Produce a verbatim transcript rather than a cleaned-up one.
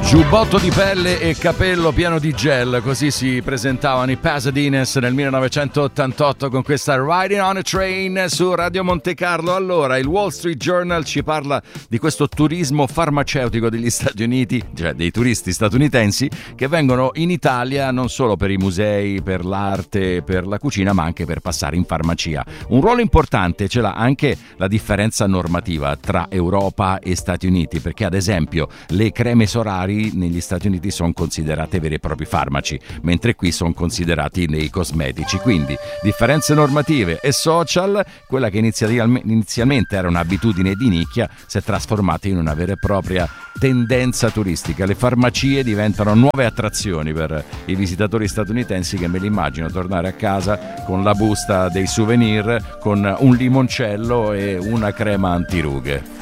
Giubbotto di pelle e capello pieno di gel, così si presentavano i Pasadenas nel millenovecentottantotto con questa Riding on a Train su Radio Monte Carlo. Allora, il Wall Street Journal ci parla di questo turismo farmaceutico degli Stati Uniti, cioè dei turisti statunitensi che vengono in Italia non solo per i musei, per l'arte, per la cucina, ma anche per passare in farmacia. Un ruolo importante ce l'ha anche la differenza normativa tra Europa e Stati Uniti, perché ad esempio le creme solari negli Stati Uniti sono considerate veri e propri farmaci, mentre qui sono considerati dei cosmetici. Quindi differenze normative e social. Quella che inizialmente era un'abitudine di nicchia si è trasformata in una vera e propria tendenza turistica. Le farmacie diventano nuove attrazioni per i visitatori statunitensi, che me li immagino tornare a casa con la busta dei souvenir, con un limoncello e una crema antirughe.